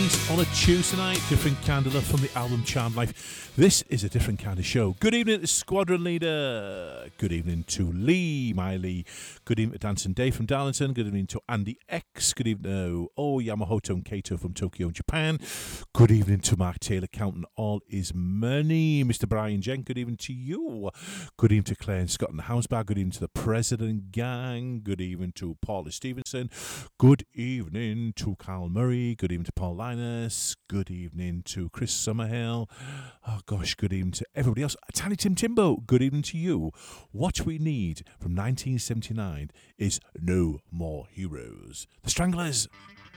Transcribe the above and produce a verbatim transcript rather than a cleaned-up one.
release on a Tuesday night. Different kind of love from the album Charmed Life. This is a different kind of show. Good evening to Squadron Leader. Good evening to Lee, my Lee. Good evening to Dancing Dave from Darlington. Good evening to Andy X. Good evening to Oh Yamamoto and Kato from Tokyo, Japan. Good evening to Mark Taylor, counting all his money. Mister Brian Jen, good evening to you. Good evening to Claire and Scott and the House Bar. Good evening to the President Gang. Good evening to Paula Stevenson. Good evening to Carl Murray. Good evening to Paul Linus. Good evening to Chris Summerhill. Oh gosh, good evening to everybody else. Tiny Tim Timbo, good evening to you. What we need from nineteen seventy-nine is No More Heroes. The Stranglers.